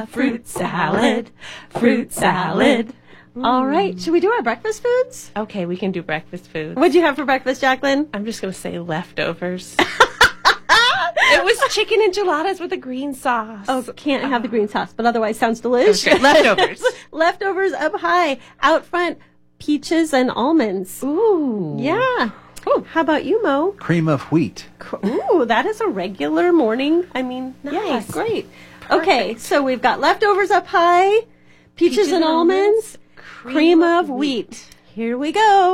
Fruit salad, fruit salad. All right. Should we do our breakfast foods? Okay, we can do breakfast food. What'd you have for breakfast, Jacqueline? I'm just going to say leftovers. It was chicken enchiladas with a green sauce. Oh, can't have the green sauce, but otherwise sounds delicious. Okay, leftovers. Leftovers up high. Out front, peaches and almonds. Ooh. Yeah. Ooh. How about you, Mo? Cream of wheat. Ooh, that is a regular morning. Nice. Yeah, great. Perfect. Okay, so we've got leftovers up high, peaches and almonds, cream of wheat. Here we go.